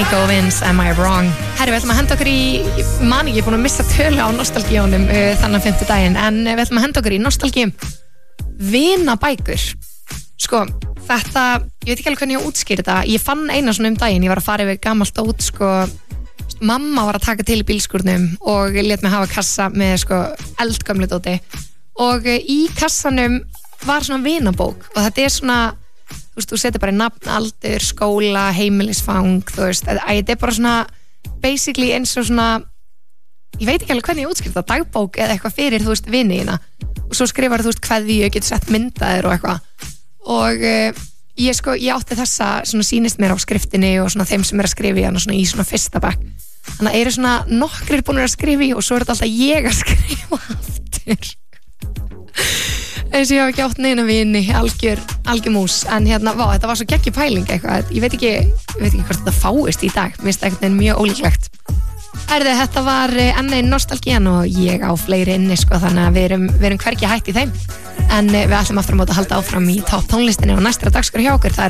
Nico og Vince, Am I Wrong? Herri, við ætlum að henda okkur í, man ekki, búin að missa tölu á nostalgíunum þannig 5. daginn, en við ætlum að henda okkur í nostalgíum vinabækur. Sko, þetta, ég veit ekki alveg hvernig ég útskýr þetta, ég fann eina svona daginn, ég var að fara yfir gamalt dót, sko, mamma var að taka til í bílskúrnum og lét mig hafa kassa með, sko, eldgömlu dóti og í kassanum var svona vinabók og þetta svona, þú veist, þú setur bara nafn, aldur, skóla, heimilisfang, þú veist, þetta bara svona basically eins og svona, ég veit ekki alveg hvernig ég útskýr þetta, dagbók eða eitthvað fyrir, þú veist, viniðina og svo skrifar þú veist, kveðju, ég get sett myndaðir og eitthvað og ég átti þessa, svona sýnist mér á skriftinni og svona þeim sem að skrifa í hana svona í svona fyrsta bekk, þannig að eru svona nokkrir búinir að skrifa í og svo er þetta alltaf ég að skrifa aftur eins og ég hafa ekki átt neina vini, algjör mús, en hérna, þetta var svo geggjur pæling eitthvað, ég veit ekki hvort þetta fáist í dag, mér finnst þetta mjög ólíklegt. Þetta var enn ein nostalgían og ég á fleiri inni, sko, þannig að við erum hvergi hætt í þeim, en við ætlum aftur á móti að halda áfram í topp tónlistinni og næstra dagskrá hjá okkur, það